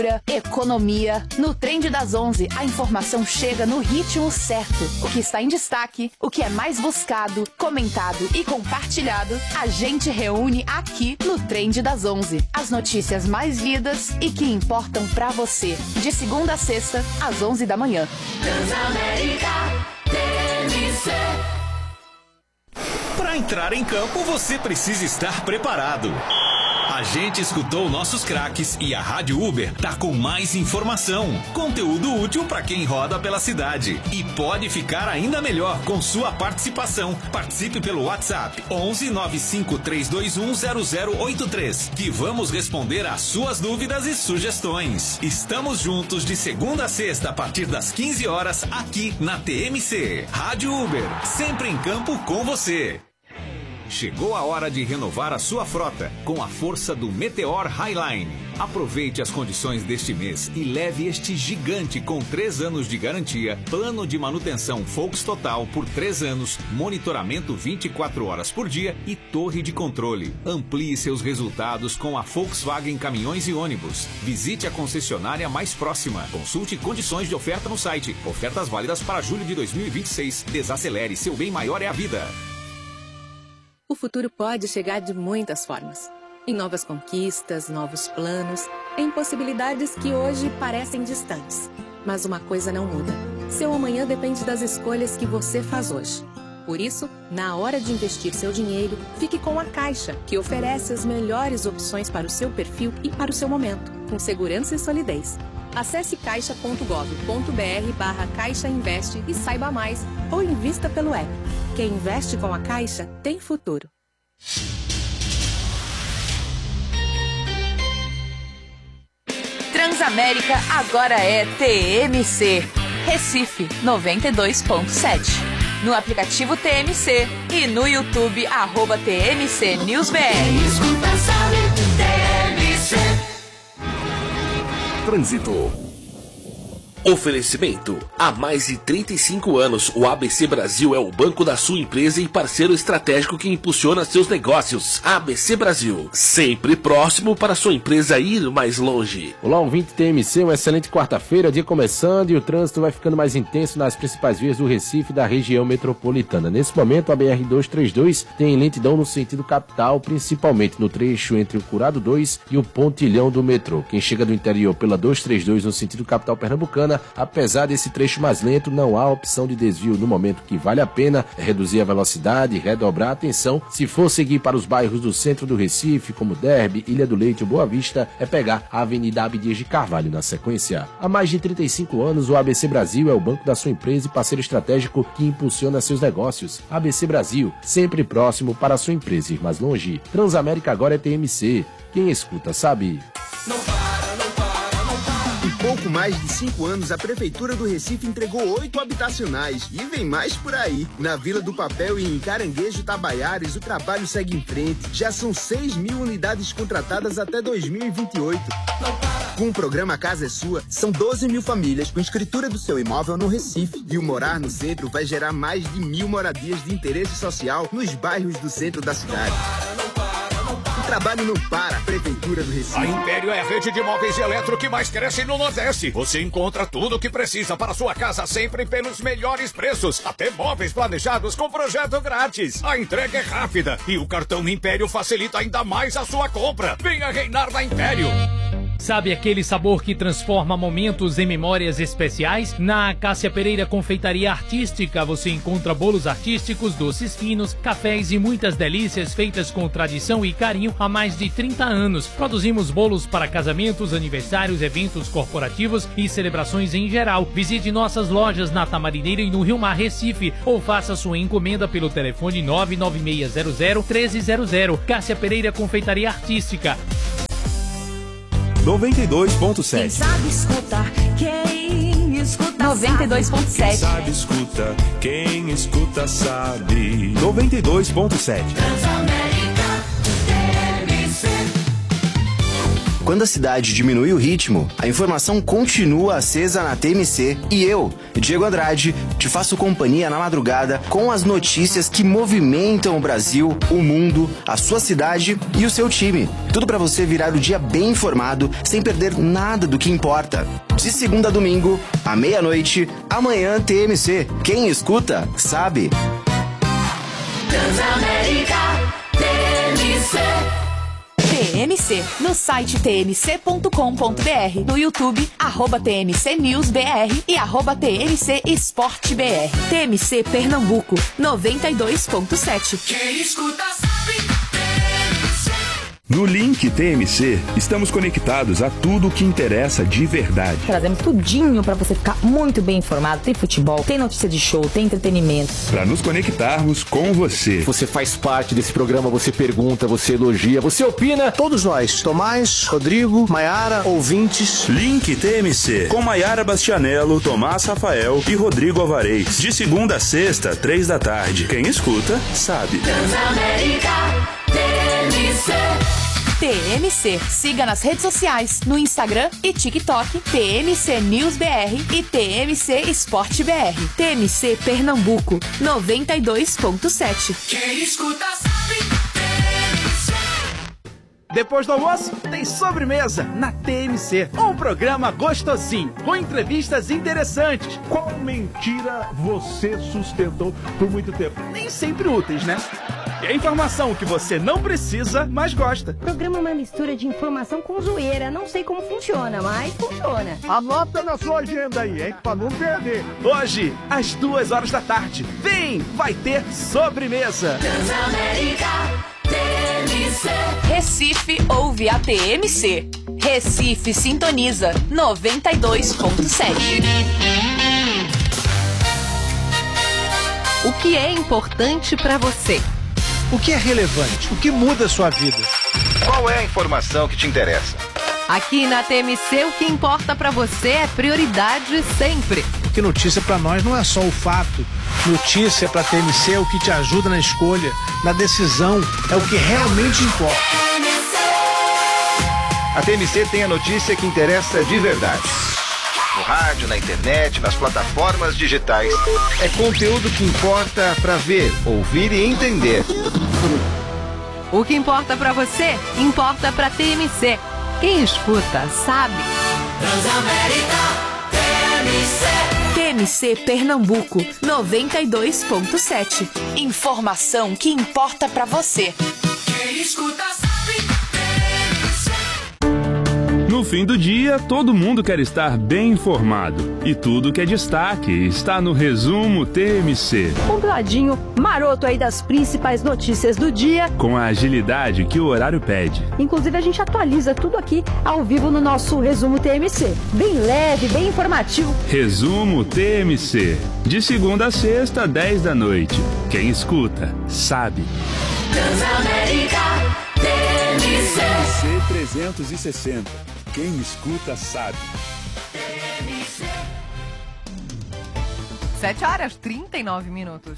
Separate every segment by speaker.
Speaker 1: Economia. No Trend das 11, a informação chega no ritmo certo. O que está em destaque, o que é mais buscado, comentado e compartilhado, a gente reúne aqui no Trend das 11. As notícias mais lidas e que importam pra você. De segunda a sexta, às 11 da manhã.
Speaker 2: Transamérica TMC.
Speaker 3: Para entrar em campo, você precisa estar preparado. A gente escutou nossos craques e a Rádio Uber tá com mais informação, conteúdo útil para quem roda pela cidade. E pode ficar ainda melhor com sua participação. Participe pelo WhatsApp 11 95 321 0083, que vamos responder às suas dúvidas e sugestões. Estamos juntos de segunda a sexta a partir das 15 horas aqui na TMC. Rádio Uber, sempre em campo com você. Chegou a hora de renovar a sua frota com a força do Meteor Highline. Aproveite as condições deste mês e leve este gigante com 3 anos de garantia, plano de manutenção Volks Total por 3 anos, monitoramento 24 horas por dia e torre de controle. Amplie seus resultados com a Volkswagen Caminhões e Ônibus. Visite a concessionária mais próxima. Consulte condições de oferta no site. Ofertas válidas para julho de 2026. Desacelere, seu bem maior é a vida.
Speaker 4: O futuro pode chegar de muitas formas. Em novas conquistas, novos planos, em possibilidades que hoje parecem distantes. Mas uma coisa não muda. Seu amanhã depende das escolhas que você faz hoje. Por isso, na hora de investir seu dinheiro, fique com a Caixa, que oferece as melhores opções para o seu perfil e para o seu momento, com segurança e solidez. Acesse caixa.gov.br/Caixa Investe e saiba mais, ou invista pelo app. Quem investe com a Caixa tem futuro.
Speaker 1: Transamérica agora é TMC. Recife 92.7. No aplicativo TMC e no YouTube @TMC NewsBR.
Speaker 2: Escuta, sabe, TMC.
Speaker 5: Trânsito. Oferecimento. Há mais de 35 anos, o ABC Brasil é o banco da sua empresa e parceiro estratégico que impulsiona seus negócios. ABC Brasil, sempre próximo para sua empresa ir mais longe.
Speaker 6: Olá, ouvinte TMC, uma excelente quarta-feira, dia começando e o trânsito vai ficando mais intenso nas principais vias do Recife e da região metropolitana. Nesse momento, a BR-232 tem lentidão no sentido capital, principalmente no trecho entre o Curado 2 e o Pontilhão do metrô. Quem chega do interior pela 232 no sentido capital pernambucana, apesar desse trecho mais lento, não há opção de desvio no momento. Que vale a pena reduzir a velocidade, redobrar a atenção. Se for seguir para os bairros do centro do Recife, como Derby, Ilha do Leite ou Boa Vista, é pegar a Avenida Abdias de Carvalho na sequência. Há mais de 35 anos, o ABC Brasil é o banco da sua empresa e parceiro estratégico que impulsiona seus negócios. ABC Brasil, sempre próximo para a sua empresa ir mais longe. Transamérica agora é TMC. Quem escuta sabe.
Speaker 7: Em pouco mais de 5 anos, a Prefeitura do Recife entregou 8 habitacionais. E vem mais por aí. Na Vila do Papel e em Caranguejo Tabaiares, o trabalho segue em frente. Já são 6.000 unidades contratadas até 2028. Com o programa Casa é Sua, são 12.000 famílias com escritura do seu imóvel no Recife. E o Morar no Centro vai gerar mais de 1.000 moradias de interesse social nos bairros do centro da cidade. O trabalho não para, Prefeitura do Recife.
Speaker 8: A Império é a rede de móveis e eletro que mais cresce no Nordeste. Você encontra tudo o que precisa para sua casa sempre pelos melhores preços. Até móveis planejados com projeto grátis. A entrega é rápida e o cartão Império facilita ainda mais a sua compra. Venha reinar na Império.
Speaker 9: Sabe aquele sabor que transforma momentos em memórias especiais? Na Cássia Pereira Confeitaria Artística você encontra bolos artísticos, doces finos, cafés e muitas delícias feitas com tradição e carinho há mais de 30 anos. Produzimos bolos para casamentos, aniversários, eventos corporativos e celebrações em geral. Visite nossas lojas na Tamarineira e no Rio Mar, Recife, ou faça sua encomenda pelo telefone 99600-1300. Cássia Pereira Confeitaria Artística.
Speaker 10: 92.7.
Speaker 2: Quem sabe escutar, quem escuta
Speaker 1: 92.7.
Speaker 10: Quem sabe escuta, quem escuta sabe. 92.7.
Speaker 2: Transamérica TMC.
Speaker 11: Quando a cidade diminui o ritmo, a informação continua acesa na TMC e eu, Diego Andrade, te faço companhia na madrugada com as notícias que movimentam o Brasil, o mundo, a sua cidade e o seu time. Tudo para você virar o dia bem informado, sem perder nada do que importa. De segunda a domingo, à meia-noite, amanhã TMC. Quem escuta, sabe.
Speaker 2: Transamérica, TMC.
Speaker 1: TMC, no site tmc.com.br, no YouTube, @TMC News BR e @TMC Esporte BR. TMC Pernambuco, 92.7.
Speaker 2: Quem escuta sabe.
Speaker 10: No Link TMC, estamos conectados a tudo o que interessa de verdade.
Speaker 12: Trazemos tudinho para você ficar muito bem informado. Tem futebol, tem notícia de show, tem entretenimento.
Speaker 10: Para nos conectarmos com você.
Speaker 6: Você faz parte desse programa, você pergunta, você elogia, você opina.
Speaker 13: Todos nós, Tomás, Rodrigo, Maiara, ouvintes.
Speaker 10: Link TMC, com Maiara Bastianello, Tomás Rafael e Rodrigo Alvarez. De segunda a sexta, 3 da tarde. Quem escuta, sabe.
Speaker 2: Transamérica, TMC.
Speaker 1: TMC, siga nas redes sociais, no Instagram e TikTok, TMC News BR e TMC Esporte BR. TMC Pernambuco, 92.7.
Speaker 2: Quem escuta sabe. TMC.
Speaker 14: Depois do almoço, tem sobremesa na TMC. Um programa gostosinho, com entrevistas interessantes.
Speaker 15: Qual mentira você sustentou por muito tempo?
Speaker 14: Nem sempre úteis, né? E a informação que você não precisa, mas gosta.
Speaker 16: O programa é uma mistura de informação com zoeira. Não sei como funciona, mas funciona.
Speaker 15: Anota na sua agenda aí, hein? Pra não perder.
Speaker 14: Hoje, às 2h da tarde. Vem! Vai ter sobremesa.
Speaker 2: Transamérica, TMC.
Speaker 1: Recife ouve a TMC. Recife sintoniza 92.7.
Speaker 17: O que é importante para você?
Speaker 13: O que é relevante? O que muda a sua vida?
Speaker 18: Qual é a informação que te interessa?
Speaker 17: Aqui na TMC, o que importa para você é prioridade sempre.
Speaker 13: Porque notícia para nós não é só o fato. Notícia para TMC é o que te ajuda na escolha, na decisão, é o que realmente importa.
Speaker 18: A TMC tem a notícia que interessa de verdade. No rádio, na internet, nas plataformas digitais. É conteúdo que importa para ver, ouvir e entender.
Speaker 17: O que importa para você, importa para TMC. Quem escuta, sabe.
Speaker 2: Transamérica, TMC.
Speaker 1: TMC Pernambuco, 92.7. Informação que importa para você.
Speaker 2: Quem escuta sabe.
Speaker 10: No fim do dia, todo mundo quer estar bem informado. E tudo que é destaque está no Resumo TMC.
Speaker 16: Compiladinho maroto aí das principais notícias do dia.
Speaker 10: Com a agilidade que o horário pede.
Speaker 16: Inclusive a gente atualiza tudo aqui ao vivo no nosso Resumo TMC. Bem leve, bem informativo.
Speaker 10: Resumo TMC. De segunda a sexta, 10 da noite. Quem escuta, sabe.
Speaker 2: Transamérica, TMC.
Speaker 10: C360. Quem escuta, sabe.
Speaker 17: 7h39.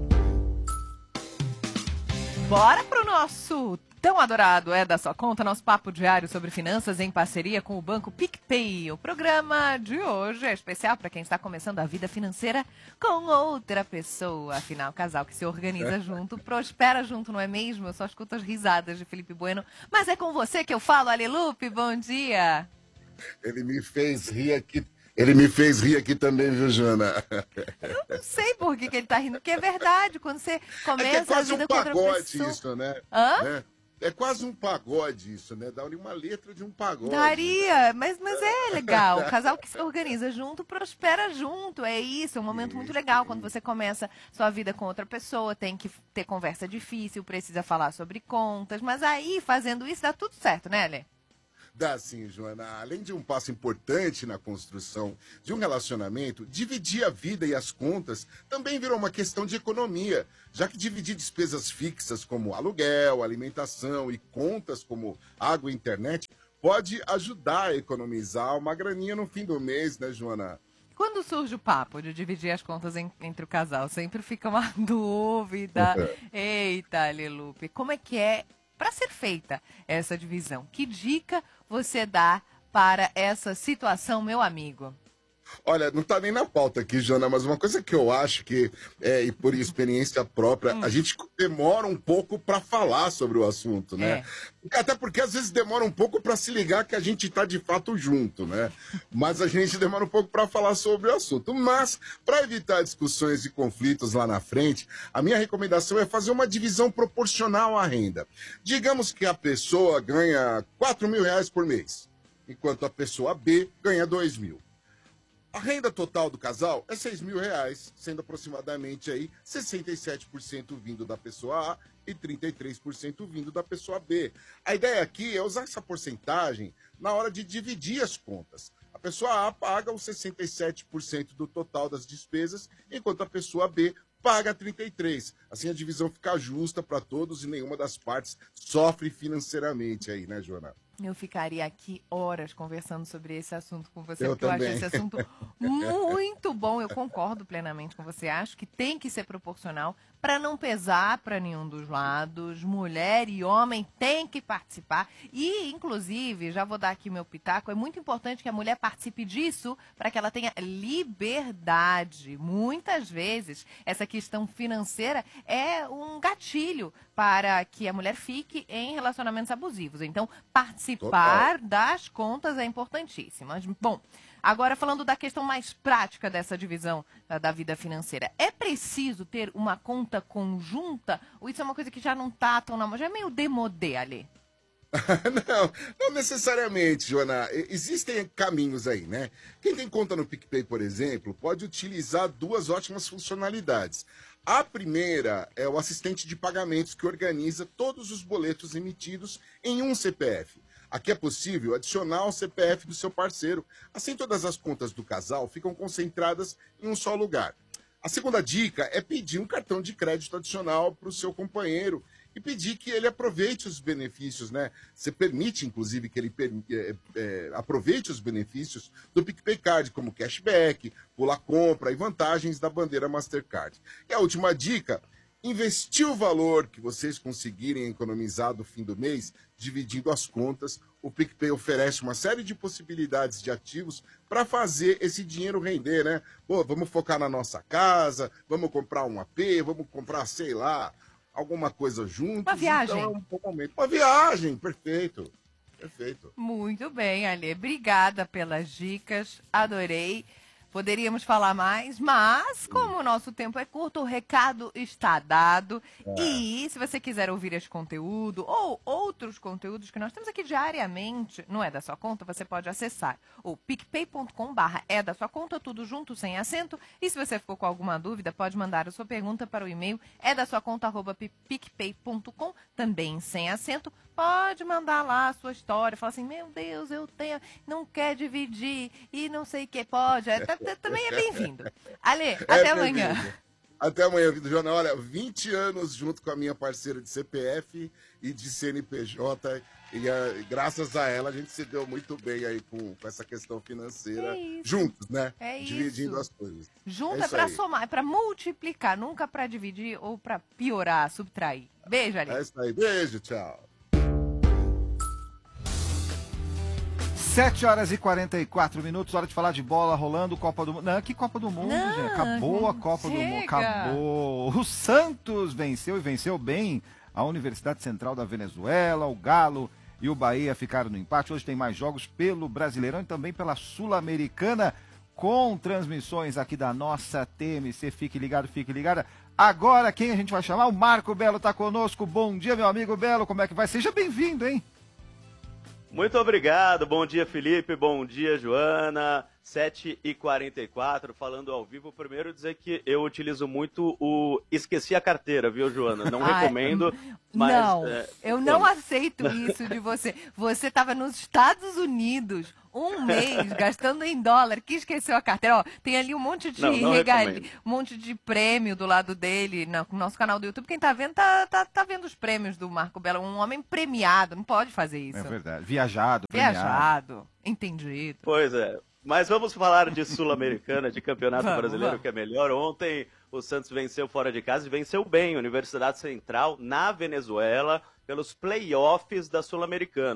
Speaker 17: Bora pro nosso tão adorado É da Sua Conta, nosso papo diário sobre finanças em parceria com o Banco PicPay. O programa de hoje é especial para quem está começando a vida financeira com outra pessoa. Afinal, casal que se organiza junto, prospera junto, não é mesmo? Eu só escuto as risadas de Felipe Bueno. Mas é com você que eu falo, Alelupe, bom dia.
Speaker 19: Ele me fez rir aqui. Ele me fez rir aqui também, viu, Joana?
Speaker 17: Eu não sei por que ele tá rindo, porque é verdade. Quando você começa a vida com outra pessoa...
Speaker 19: É quase um pagode isso, né?
Speaker 17: Hã?
Speaker 19: Né? É quase um pagode isso, né? Dá uma letra de um pagode.
Speaker 17: Daria, mas é legal. O casal que se organiza junto, prospera junto. É isso, é um momento muito legal. Quando você começa sua vida com outra pessoa, tem que ter conversa difícil, precisa falar sobre contas. Mas aí, fazendo isso, dá tudo certo, né, Lê?
Speaker 19: Dá sim, Joana. Além de um passo importante na construção de um relacionamento, dividir a vida e as contas também virou uma questão de economia, já que dividir despesas fixas como aluguel, alimentação e contas como água e internet pode ajudar a economizar uma graninha no fim do mês, né, Joana?
Speaker 17: Quando surge o papo de dividir as contas entre o casal, sempre fica uma dúvida. Eita, Alelupe, como é que é para ser feita essa divisão? Que dica você dá para essa situação, meu amigo?
Speaker 19: Olha, não tá nem na pauta aqui, Joana, mas uma coisa que eu acho que, e por experiência própria, a gente demora um pouco para falar sobre o assunto, né? Até porque às vezes demora um pouco para se ligar que a gente tá de fato junto, né? Mas a gente demora um pouco para falar sobre o assunto. Mas, para evitar discussões e conflitos lá na frente, a minha recomendação é fazer uma divisão proporcional à renda. Digamos que a pessoa ganha R$4.000 por mês, enquanto a pessoa B ganha R$2.000. A renda total do casal é R$6.000, sendo aproximadamente aí 67% vindo da pessoa A e 33% vindo da pessoa B. A ideia aqui é usar essa porcentagem na hora de dividir as contas. A pessoa A paga os 67% do total das despesas, enquanto a pessoa B paga 33%. Assim a divisão fica justa para todos e nenhuma das partes sofre financeiramente aí, né, Joana?
Speaker 17: Eu ficaria aqui horas conversando sobre esse assunto com você,
Speaker 19: Eu
Speaker 17: porque
Speaker 19: também.
Speaker 17: eu acho esse assunto muito bom. Eu concordo plenamente com você. Acho que tem que ser proporcional para não pesar para nenhum dos lados. Mulher e homem têm que participar. E, inclusive, já vou dar aqui meu pitaco, é muito importante que a mulher participe disso para que ela tenha liberdade. Muitas vezes, essa questão financeira é um gatilho para que a mulher fique em relacionamentos abusivos. Então, participar das contas é importantíssimo. Mas, bom, agora falando da questão mais prática dessa divisão da vida financeira, é preciso ter uma conta conjunta ou isso é uma coisa que já não tá tão na mão? Já é meio demodé ali.
Speaker 19: Não necessariamente, Joana. Existem caminhos aí, né? Quem tem conta no PicPay, por exemplo, pode utilizar duas ótimas funcionalidades. A primeira é o assistente de pagamentos que organiza todos os boletos emitidos em um CPF. Aqui é possível adicionar o CPF do seu parceiro. Assim, todas as contas do casal ficam concentradas em um só lugar. A segunda dica é pedir um cartão de crédito adicional para o seu companheiro e pedir que ele aproveite os benefícios, né? Você permite, inclusive, que ele aproveite os benefícios do PicPay Card, como cashback, pula compra e vantagens da bandeira Mastercard. E a última dica, investir o valor que vocês conseguirem economizar do fim do mês, dividindo as contas. O PicPay oferece uma série de possibilidades de ativos para fazer esse dinheiro render, né? Pô, vamos focar na nossa casa, vamos comprar um AP, vamos comprar, sei lá, alguma coisa juntos.
Speaker 17: Uma viagem.
Speaker 19: Então é um bom momento. Uma viagem, perfeito. Perfeito.
Speaker 17: Muito bem, Alê. Obrigada pelas dicas, adorei. Poderíamos falar mais, mas como o nosso tempo é curto, o recado está dado. E se você quiser ouvir esse conteúdo ou outros conteúdos que nós temos aqui diariamente, não é da sua conta, você pode acessar o picpay.com/é da sua conta, tudo junto, sem acento. E se você ficou com alguma dúvida, pode mandar a sua pergunta para o e-mail edassuaconta@picpay.com, também sem acento. Pode mandar lá a sua história, falar assim, meu Deus, eu tenho, não quer dividir e não sei o que pode. Também é bem-vindo. Ale, até amanhã.
Speaker 19: Até amanhã, Vitor Joana. Olha, 20 anos junto com a minha parceira de CPF e de CNPJ. E graças a ela a gente se deu muito bem aí com essa questão financeira. Juntos, né? Dividindo as coisas.
Speaker 17: Junto é pra somar, é pra multiplicar, nunca pra dividir ou pra piorar, subtrair. Beijo, Ale.
Speaker 19: É isso aí. Beijo, tchau.
Speaker 20: 7h44, hora de falar de bola rolando, Copa do Mundo. Não, que Copa do Mundo, gente? Acabou a Copa do Mundo, acabou. O Santos venceu e venceu bem a Universidade Central da Venezuela, o Galo e o Bahia ficaram no empate. Hoje tem mais jogos pelo Brasileirão e também pela Sul-Americana, com transmissões aqui da nossa TMC. Fique ligado, fique ligada. Agora, quem a gente vai chamar? O Marco Belo está conosco. Bom dia, meu amigo Belo, como é que vai? Seja bem-vindo, hein?
Speaker 21: Muito obrigado, bom dia Felipe, bom dia Joana, 7h44, falando ao vivo. Primeiro dizer que eu utilizo muito o esqueci a carteira, viu Joana? Não recomendo, mas...
Speaker 17: Não, eu não aceito isso de você. Você estava nos Estados Unidos um mês gastando em dólar, que esqueceu a carteira. Ó, tem ali um monte de regalia, um monte de prêmio do lado dele, no nosso canal do YouTube. Quem tá vendo, tá vendo os prêmios do Marco Belo. Um homem premiado, não pode fazer isso.
Speaker 20: É verdade, viajado.
Speaker 17: Entendido.
Speaker 21: Pois é, mas vamos falar de Sul-Americana, de Campeonato Brasileiro, que é melhor. Ontem o Santos venceu fora de casa e venceu bem a Universidade Central na Venezuela pelos playoffs da Sul-Americana.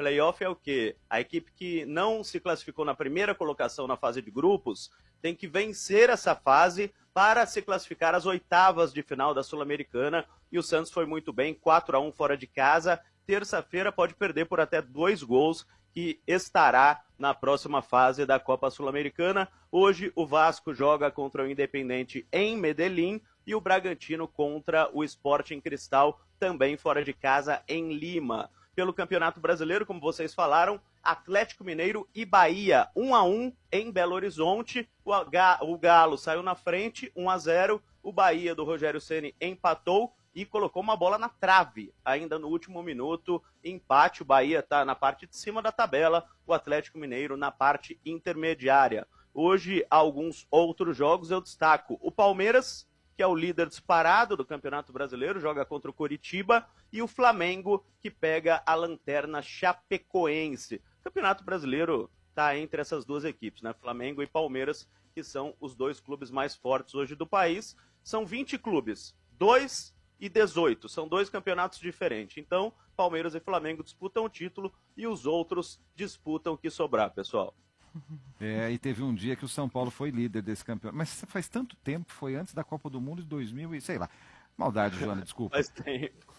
Speaker 21: Playoff é o quê? A equipe que não se classificou na primeira colocação na fase de grupos tem que vencer essa fase para se classificar às oitavas de final da Sul-Americana. E o Santos foi muito bem, 4-1 fora de casa. Terça-feira pode perder por até 2 gols, que estará na próxima fase da Copa Sul-Americana. Hoje o Vasco joga contra o Independente em Medellín e o Bragantino contra o Sporting Cristal, também fora de casa, em Lima. Pelo Campeonato Brasileiro, como vocês falaram, Atlético Mineiro e Bahia, 1-1 em Belo Horizonte. O Galo saiu na frente, 1-0. O Bahia do Rogério Ceni empatou e colocou uma bola na trave, ainda no último minuto. Empate, o Bahia está na parte de cima da tabela, o Atlético Mineiro na parte intermediária. Hoje, alguns outros jogos eu destaco. O Palmeiras, que é o líder disparado do Campeonato Brasileiro, joga contra o Coritiba, e o Flamengo, que pega a lanterna chapecoense. O Campeonato Brasileiro está entre essas duas equipes, né? Flamengo e Palmeiras, que são os 2 clubes mais fortes hoje do país. São 20 clubes, 2 e 18, são 2 campeonatos diferentes. Então, Palmeiras e Flamengo disputam o título e os outros disputam o que sobrar, pessoal.
Speaker 20: E teve um dia que o São Paulo foi líder desse campeonato. Mas faz tanto tempo, foi antes da Copa do Mundo de 2000 e sei lá. Maldade, Joana, desculpa.
Speaker 21: Faz tempo.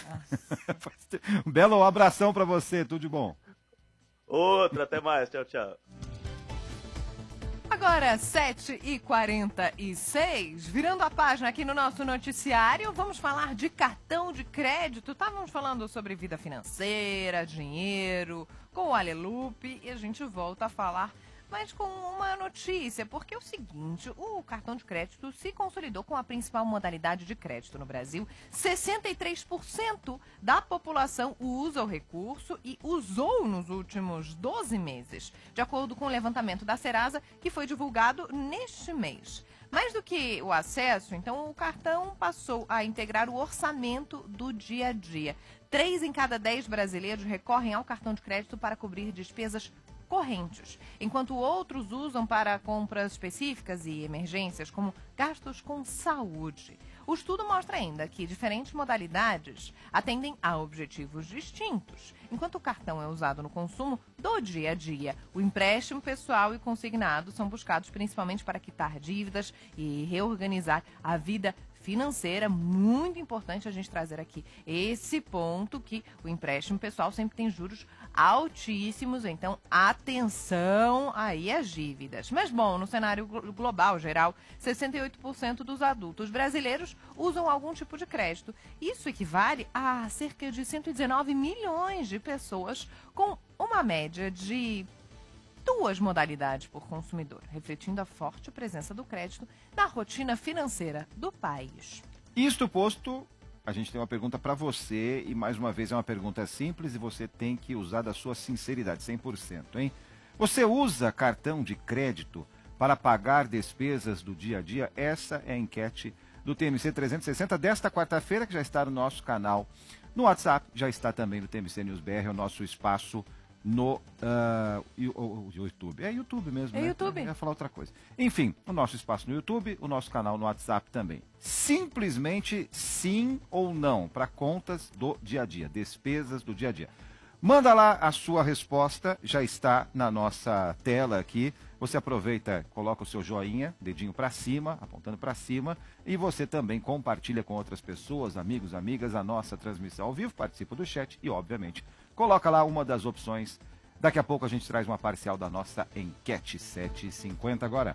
Speaker 20: Um belo abração pra você, tudo de bom.
Speaker 21: Outro, até mais, tchau, tchau.
Speaker 17: Agora, 7h46, virando a página aqui no nosso noticiário, vamos falar de cartão de crédito. Estávamos falando sobre vida financeira, dinheiro, com o Alelupe, e a gente volta a falar, mas com uma notícia, porque é o seguinte, o cartão de crédito se consolidou com a principal modalidade de crédito no Brasil. 63% da população usa o recurso e usou nos últimos 12 meses, de acordo com o levantamento da Serasa, que foi divulgado neste mês. Mais do que o acesso, então, o cartão passou a integrar o orçamento do dia a dia. 3 em cada 10 brasileiros recorrem ao cartão de crédito para cobrir despesas correntes, enquanto outros usam para compras específicas e emergências, como gastos com saúde. O estudo mostra ainda que diferentes modalidades atendem a objetivos distintos. Enquanto o cartão é usado no consumo do dia a dia, o empréstimo pessoal e consignado são buscados principalmente para quitar dívidas e reorganizar a vida financeira. Muito importante a gente trazer aqui esse ponto, que o empréstimo pessoal sempre tem juros altíssimos, então atenção aí às dívidas. Mas bom, no cenário global geral, 68% dos adultos brasileiros usam algum tipo de crédito. Isso equivale a cerca de 119 milhões de pessoas, com uma média de 2 modalidades por consumidor, refletindo a forte presença do crédito na rotina financeira do país.
Speaker 20: Isto posto, a gente tem uma pergunta para você, e mais uma vez é uma pergunta simples e você tem que usar da sua sinceridade, 100%, hein? Você usa cartão de crédito para pagar despesas do dia a dia? Essa é a enquete do TMC 360 desta quarta-feira, que já está no nosso canal no WhatsApp, já está também no TMC News BR, o nosso espaço no YouTube. É YouTube mesmo,
Speaker 17: é,
Speaker 20: né?
Speaker 17: YouTube.
Speaker 20: Eu ia falar outra coisa. Enfim, o nosso espaço no YouTube, o nosso canal no WhatsApp também. Simplesmente sim ou não para contas do dia a dia, despesas do dia a dia. Manda lá a sua resposta, já está na nossa tela aqui. Você aproveita, coloca o seu joinha, dedinho para cima, apontando para cima, e você também compartilha com outras pessoas, amigos, amigas, a nossa transmissão ao vivo, participa do chat e, obviamente, coloca lá uma das opções. Daqui a pouco a gente traz uma parcial da nossa enquete. 7h50 agora.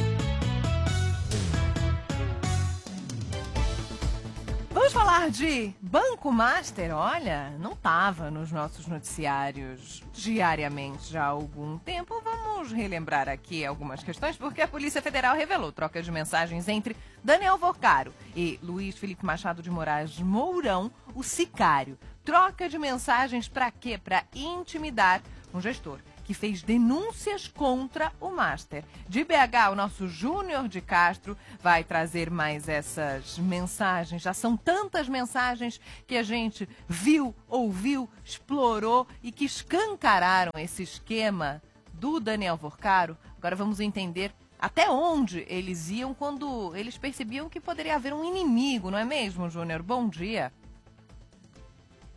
Speaker 17: Vamos falar de Banco Master. Olha, não estava nos nossos noticiários diariamente já há algum tempo. Vamos relembrar aqui algumas questões, porque a Polícia Federal revelou troca de mensagens entre Daniel Vorcaro e Luiz Felipe Machado de Moraes Mourão, o sicário. Troca de mensagens para quê? Para intimidar um gestor que fez denúncias contra o Master. De BH, o nosso Júnior de Castro vai trazer mais essas mensagens. Já são tantas mensagens que a gente viu, ouviu, explorou e que escancararam esse esquema do Daniel Vorcaro. Agora vamos entender até onde eles iam quando eles percebiam que poderia haver um inimigo, não é mesmo, Júnior? Bom dia.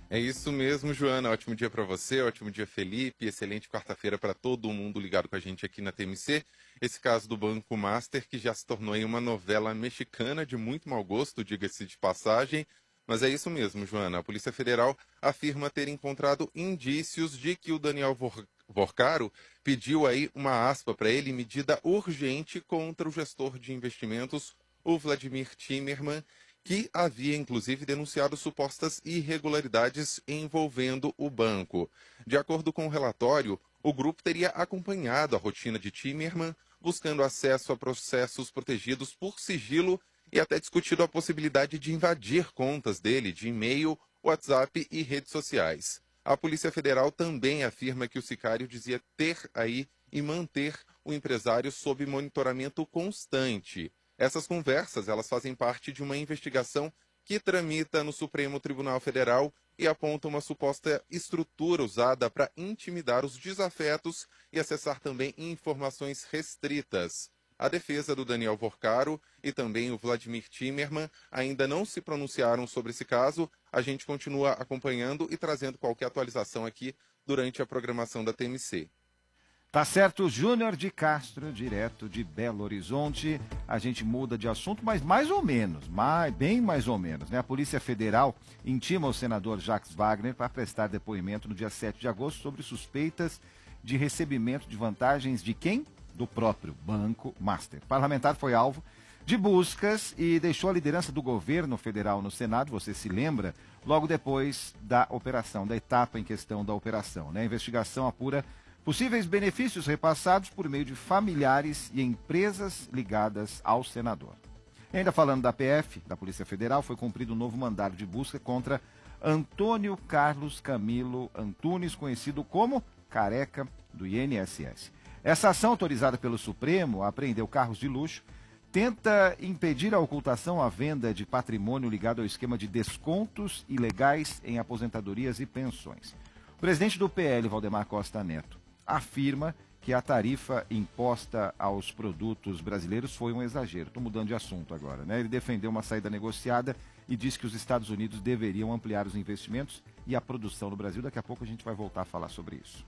Speaker 3: É isso mesmo, Joana. Ótimo dia para você, ótimo dia, Felipe. Excelente quarta-feira para todo mundo ligado com a gente aqui na TMC. Esse caso do Banco Master, que já se tornou aí uma novela mexicana de muito mau gosto, diga-se de passagem. Mas é isso mesmo, Joana. A Polícia Federal afirma ter encontrado indícios de que o Daniel Vorcaro pediu aí uma aspa para ele, medida urgente contra o gestor de investimentos, o Vladimir Timmerman, que havia inclusive denunciado supostas irregularidades envolvendo o banco. De acordo com o relatório, o grupo teria acompanhado a rotina de Timmerman, buscando acesso a processos protegidos por sigilo e até discutido a possibilidade de invadir contas dele de e-mail, WhatsApp e redes sociais. A Polícia Federal também afirma que o sicário dizia ter aí e manter o empresário sob monitoramento constante. Essas conversas, elas fazem parte de uma investigação que tramita no Supremo Tribunal Federal e aponta uma suposta estrutura usada para intimidar os desafetos e acessar também informações restritas. A defesa do Daniel Vorcaro e também o Vladimir Timmerman ainda não se pronunciaram sobre esse caso. A gente continua acompanhando e trazendo qualquer atualização aqui durante a programação da TMC.
Speaker 20: Tá certo, Júnior de Castro, direto de Belo Horizonte. A gente muda de assunto, mas mais ou menos, bem mais ou menos, né? A Polícia Federal intima o senador Jacques Wagner para prestar depoimento no dia 7 de agosto sobre suspeitas de recebimento de vantagens de quem? Do próprio Banco Master. O parlamentar foi alvo de buscas e deixou a liderança do governo federal no Senado, você se lembra, logo depois da operação, da etapa em questão da operação, né? A investigação apura possíveis benefícios repassados por meio de familiares e empresas ligadas ao senador. E ainda falando da PF, da Polícia Federal, foi cumprido um novo mandado de busca contra Antônio Carlos Camilo Antunes, conhecido como Careca do INSS. Essa ação, autorizada pelo Supremo a apreender carros de luxo, tenta impedir a ocultação à venda de patrimônio ligado ao esquema de descontos ilegais em aposentadorias e pensões. O presidente do PL, Valdemar Costa Neto, afirma que a tarifa imposta aos produtos brasileiros foi um exagero. Estou mudando de assunto agora, né? Ele defendeu uma saída negociada e disse que os Estados Unidos deveriam ampliar os investimentos e a produção no Brasil. Daqui a pouco a gente vai voltar a falar sobre isso.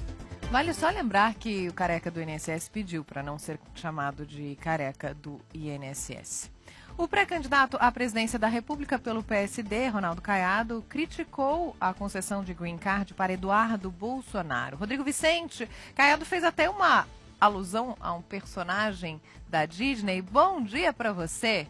Speaker 17: Vale só lembrar que o careca do INSS pediu para não ser chamado de careca do INSS. O pré-candidato à presidência da República pelo PSD, Ronaldo Caiado, criticou a concessão de green card para Eduardo Bolsonaro. Rodrigo Vicente, Caiado fez até uma alusão a um personagem da Disney. Bom dia para você.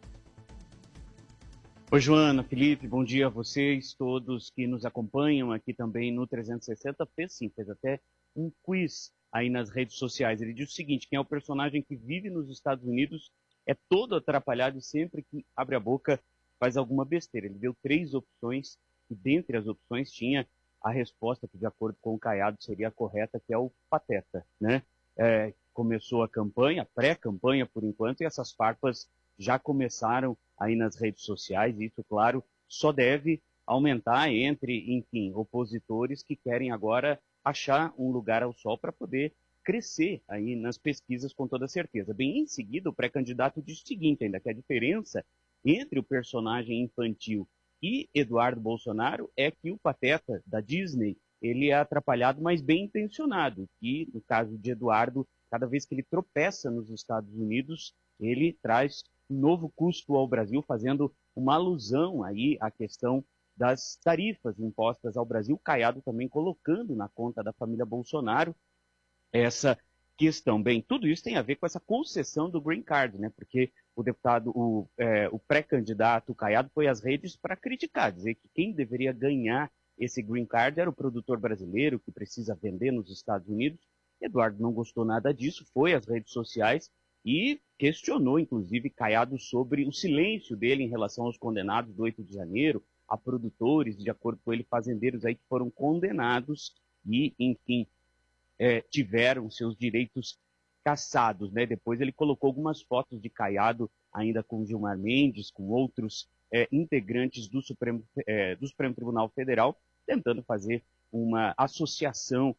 Speaker 22: Oi, Joana, Felipe, bom dia a vocês, todos que nos acompanham aqui também no 360. Fez até um quiz aí nas redes sociais. Ele diz o seguinte: quem é o personagem que vive nos Estados Unidos é todo atrapalhado e sempre que abre a boca faz alguma besteira. Ele deu 3 opções e dentre as opções tinha a resposta que, de acordo com o Caiado, seria a correta, que é o Pateta, né? Começou a campanha, pré-campanha por enquanto, e essas farpas já começaram aí nas redes sociais, e isso, claro, só deve aumentar entre, enfim, opositores que querem agora achar um lugar ao sol para poder crescer aí nas pesquisas com toda certeza. Bem, em seguida, o pré-candidato diz o seguinte ainda, que a diferença entre o personagem infantil e Eduardo Bolsonaro é que o Pateta da Disney, ele é atrapalhado, mas bem intencionado, e no caso de Eduardo, cada vez que ele tropeça nos Estados Unidos, ele traz um novo custo ao Brasil, fazendo uma alusão aí à questão das tarifas impostas ao Brasil, Caiado também colocando na conta da família Bolsonaro essa questão. Bem, tudo isso tem a ver com essa concessão do green card, né? Porque o deputado, o pré-candidato Caiado foi às redes para criticar, dizer que quem deveria ganhar esse green card era o produtor brasileiro que precisa vender nos Estados Unidos. Eduardo não gostou nada disso, foi às redes sociais e questionou, inclusive, Caiado sobre o silêncio dele em relação aos condenados do 8 de janeiro, a produtores, de acordo com ele, fazendeiros aí que foram condenados e, enfim, tiveram seus direitos cassados, né? Depois ele colocou algumas fotos de Caiado, ainda com Gilmar Mendes, com outros integrantes do Supremo Tribunal Federal, tentando fazer uma associação